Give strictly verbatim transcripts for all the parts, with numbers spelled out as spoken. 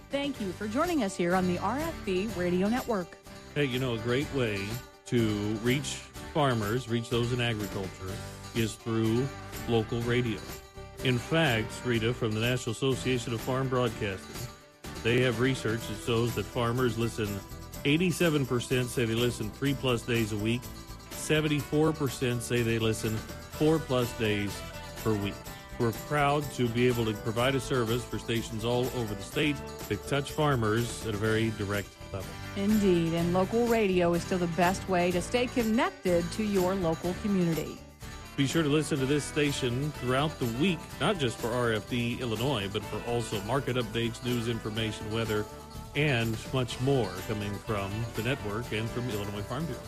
Thank you for joining us here on the R F B Radio Network. Hey, you know, a great way to reach farmers, reach those in agriculture, is through local radio. In fact, Rita, from the National Association of Farm Broadcasters, they have research that shows that farmers listen, eighty-seven percent say they listen three-plus days a week, seventy-four percent say they listen four-plus days per week. We're proud to be able to provide a service for stations all over the state that touch farmers at a very direct level. Indeed, and local radio is still the best way to stay connected to your local community. Be sure to listen to this station throughout the week, not just for R F D Illinois, but for also market updates, news information, weather, and much more coming from the network and from the Illinois Farm Bureau.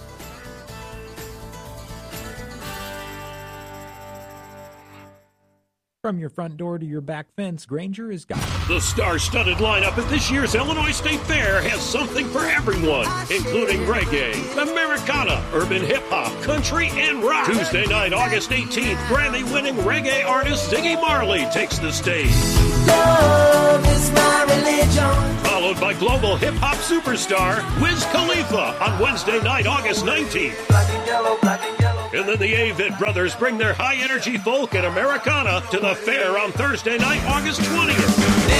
From your front door to your back fence, Granger has got it. The star-studded lineup at this year's Illinois State Fair has something for everyone, including reggae, Americana, urban hip-hop, country, and rock. Tuesday night, August eighteenth, Grammy-winning reggae artist Ziggy Marley takes the stage. Love is my religion. Followed by global hip-hop superstar Wiz Khalifa on Wednesday night, August nineteenth. Black and yellow, black and yellow. And then the Avid Brothers bring their high-energy folk and Americana to the fair on Thursday night, August twentieth.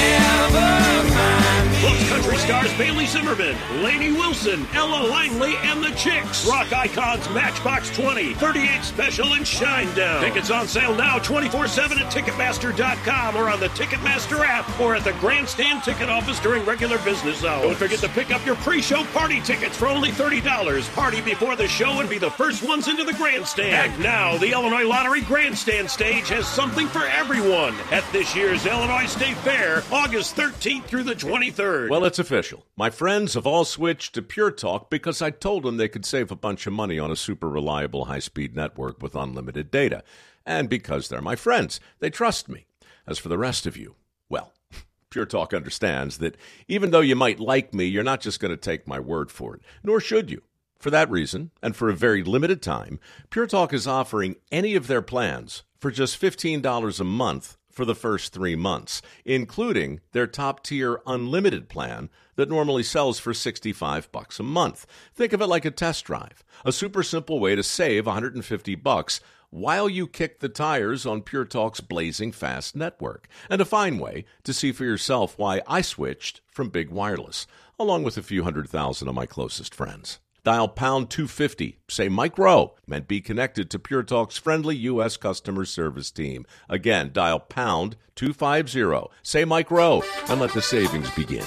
Plus country stars Bailey Zimmerman, Lainey Wilson, Ella Langley, and the Chicks. Rock icons Matchbox twenty, thirty-eight Special, and Shinedown. Tickets on sale now twenty-four seven at Ticketmaster dot com or on the Ticketmaster app or at the Grandstand Ticket Office during regular business hours. Don't forget to pick up your pre-show party tickets for only thirty dollars. Party before the show and be the first ones into the Grandstand. And now, the Illinois Lottery Grandstand stage has something for everyone at this year's Illinois State Fair, August thirteenth through the twenty-third. Well, it's official. My friends have all switched to Pure Talk because I told them they could save a bunch of money on a super reliable high-speed network with unlimited data. And because they're my friends, they trust me. As for the rest of you, well, Pure Talk understands that even though you might like me, you're not just going to take my word for it, nor should you. For that reason, and for a very limited time, Pure Talk is offering any of their plans for just fifteen dollars a month for the first three months, including their top-tier unlimited plan that normally sells for sixty-five bucks a month. Think of it like a test drive, a super simple way to save one hundred fifty bucks while you kick the tires on Pure Talk's blazing fast network, and a fine way to see for yourself why I switched from Big Wireless, along with a few hundred thousand of my closest friends. Dial pound two fifty, say Mike Rowe, and be connected to Pure Talk's friendly U S customer service team. Again, dial pound two fifty, say Mike Rowe, and let the savings begin.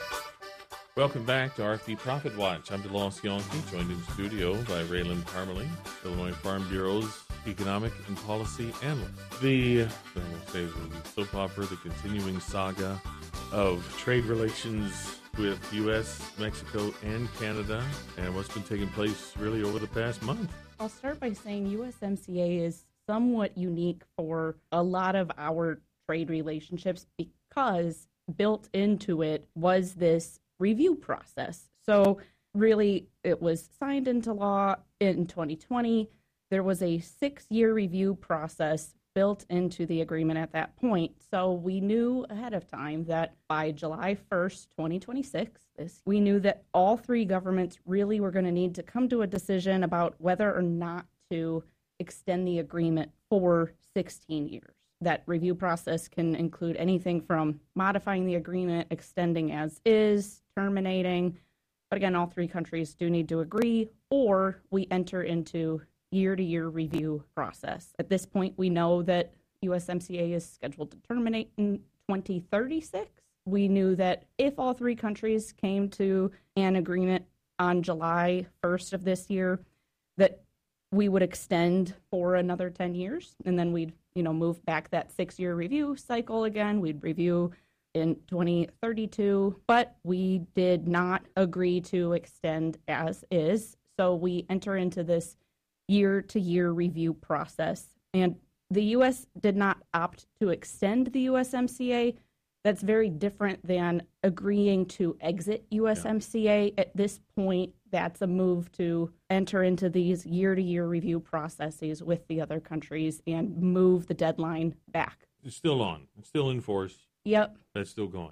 Welcome back to R F D Profit Watch. I'm DeLon Sionki, joined in studio by Raylan Parmalee, Illinois Farm Bureau's economic and policy analyst. The, I will say, the soap opera, the continuing saga of trade relations with U S, Mexico, and Canada, and what's been taking place really over the past month. I'll start by saying U S M C A is somewhat unique for a lot of our trade relationships because built into it was this review process. So really, it was signed into law in twenty twenty. There was a six-year review process built into the agreement at that point. So we knew ahead of time that by July first, twenty twenty-six, this, we knew that all three governments really were going to need to come to a decision about whether or not to extend the agreement for sixteen years. That review process can include anything from modifying the agreement, extending as is, terminating. But again, all three countries do need to agree, or we enter into year-to-year review process. At this point, we know that U S M C A is scheduled to terminate in twenty thirty-six. We knew that if all three countries came to an agreement on July first of this year, that we would extend for another ten years, and then we'd, you know, move back that six-year review cycle again. We'd review in twenty thirty-two, but we did not agree to extend as is. So we enter into this year-to-year review process. And the U S did not opt to extend the U S M C A. That's very different than agreeing to exit U S M C A. At this point, that's a move to enter into these year-to-year review processes with the other countries and move the deadline back. It's still on. It's still in force. Yep. That's still going.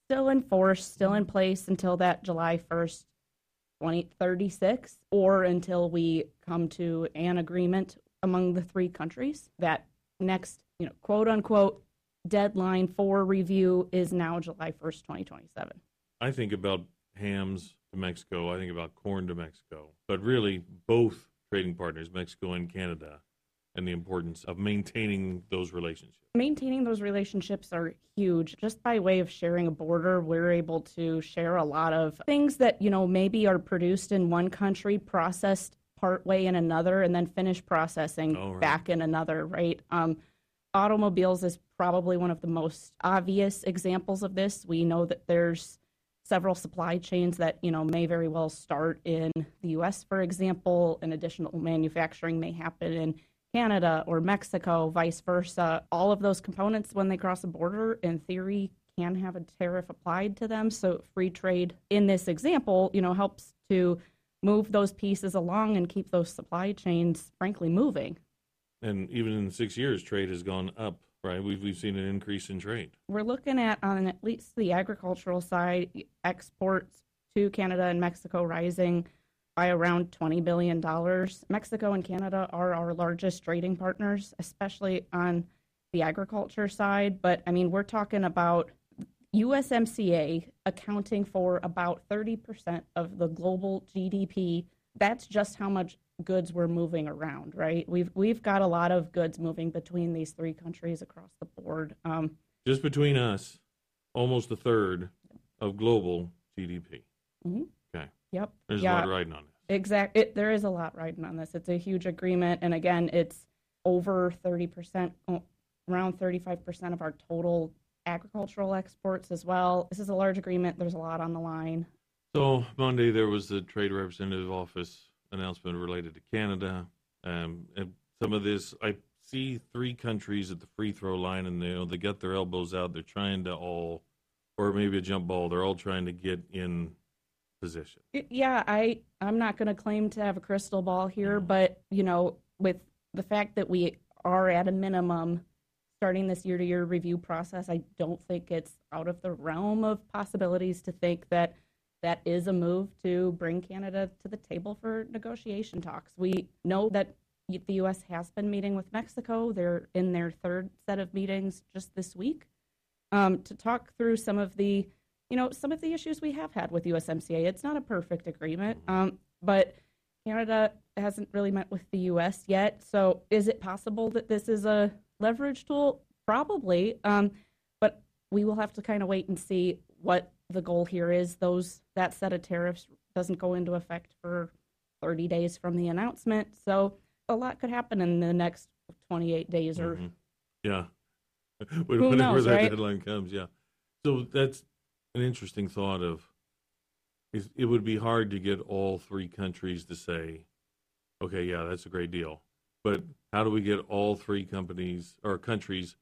still in force, still in place until that July first, twenty thirty-six, or until we come to an agreement among the three countries. That next, you know, quote unquote, deadline for review is now July first, twenty twenty-seven. I think about hams to Mexico. I think about corn to Mexico. But really, both trading partners, Mexico and Canada, and the importance of maintaining those relationships. Maintaining those relationships are huge. Just by way of sharing a border, we're able to share a lot of things that, you know, maybe are produced in one country, processed partway in another, and then finished processing oh, right. back in another, right? Um, automobiles is probably one of the most obvious examples of this. We know that there's several supply chains that, you know, may very well start in the U S, for example, and additional manufacturing may happen in Canada or Mexico, vice versa. All of those components, when they cross a border, in theory, can have a tariff applied to them. So free trade in this example, you know, helps to move those pieces along and keep those supply chains, frankly, moving. And even in six years, trade has gone up, right? We've, we've seen an increase in trade. We're looking at, on at least the agricultural side, exports to Canada and Mexico rising by around twenty billion dollars. Mexico and Canada are our largest trading partners, especially on the agriculture side. But, I mean, we're talking about U S M C A accounting for about thirty percent of the global G D P. That's just how much goods we're moving around, right? We've we've got a lot of goods moving between these three countries across the board. Um, just between us, almost a third of global G D P. Mm-hmm. Okay. Yep. There's yeah, a lot riding on it. Exactly. It, there is a lot riding on this. It's a huge agreement. And again, it's over thirty percent, around thirty-five percent of our total agricultural exports as well. This is a large agreement. There's a lot on the line. So Monday there was the Trade Representative Office announcement related to Canada. Um, and some of this, I see three countries at the free throw line, and they, you know, they got their elbows out. They're trying to all, or maybe a jump ball, they're all trying to get in position. Yeah, I, I'm not going to claim to have a crystal ball here, mm-hmm. but, you know, with the fact that we are at a minimum starting this year-to-year review process, I don't think it's out of the realm of possibilities to think that that is a move to bring Canada to the table for negotiation talks. We know that the U S has been meeting with Mexico. They're in their third set of meetings just this week um, to talk through some of the, you know, some of the issues we have had with U S M C A. It's not a perfect agreement, um, but Canada hasn't really met with the U S yet. So is it possible that this is a leverage tool? Probably, um, but we will have to kind of wait and see what the goal here is. Those that set of tariffs doesn't go into effect for thirty days from the announcement, so a lot could happen in the next twenty-eight days or mm-hmm. yeah who whenever knows, that right? deadline comes. Yeah, so that's an interesting thought of is it would be hard to get all three countries to say, okay, yeah, that's a great deal, but how do we get all three companies or countries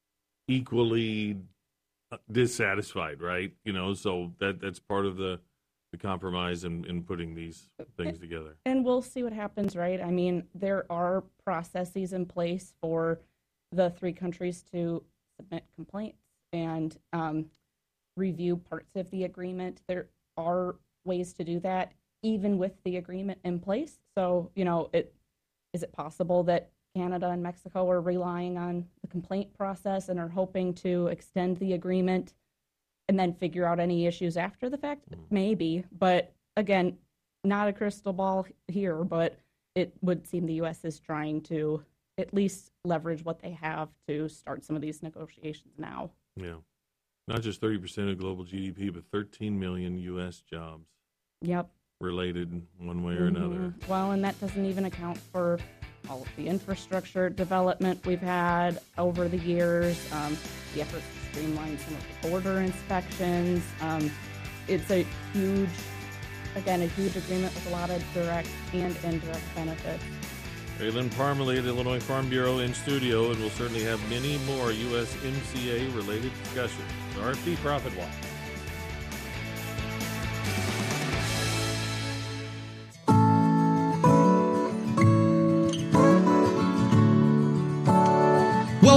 equally dissatisfied, right? You know, so that that's part of the the compromise in, in putting these things together. And we'll see what happens, right? I mean, there are processes in place for the three countries to submit complaints and um, review parts of the agreement. There are ways to do that, even with the agreement in place. So, you know, it is it possible that Canada and Mexico are relying on the complaint process and are hoping to extend the agreement and then figure out any issues after the fact? Mm. Maybe, but again, not a crystal ball here, but it would seem the U S is trying to at least leverage what they have to start some of these negotiations now. Yeah. Not just thirty percent of global G D P, but thirteen million U S jobs. Yep. Related one way or mm-hmm. another. Well, and that doesn't even account for all of the infrastructure development we've had over the years, um, the efforts to streamline some of the border inspections. Um, it's a huge, again, a huge agreement with a lot of direct and indirect benefits. Raylan Parmalee at Illinois Farm Bureau in studio, and we'll certainly have many more U S M C A-related discussions. R F D Profit Watch.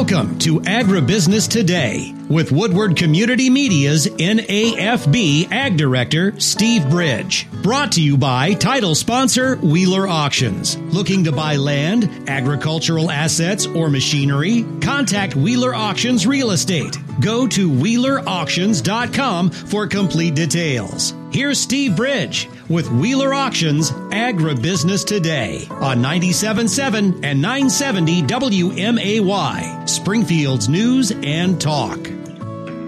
Welcome to Agribusiness Today with Woodward Community Media's N A F B Ag Director, Steve Bridge. Brought to you by title sponsor Wheeler Auctions. Looking to buy land, agricultural assets, or machinery? Contact Wheeler Auctions Real Estate. Go to wheeler auctions dot com for complete details. Here's Steve Bridge with Wheeler Auctions Agribusiness Today on ninety-seven point seven and nine seventy W M A Y, Springfield's News and Talk.